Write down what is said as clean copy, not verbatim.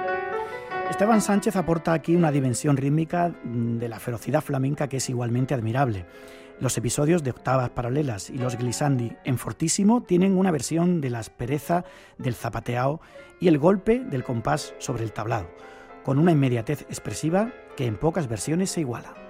Esteban Sánchez aporta aquí una dimensión rítmica de la ferocidad flamenca que es igualmente admirable. Los episodios de octavas paralelas y los glissandi en fortísimo tienen una versión de la aspereza del zapateado y el golpe del compás sobre el tablado, con una inmediatez expresiva que en pocas versiones se iguala.